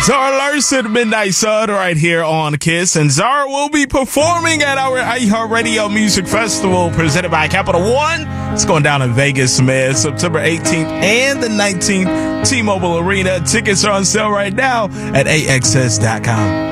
Zara Larsson, Midnight Sun, right here on KISS. And Zara will be performing at our iHeartRadio Music Festival presented by Capital One. It's going down in Vegas, man, September 18th and the 19th, T-Mobile Arena. Tickets are on sale right now at AXS.com.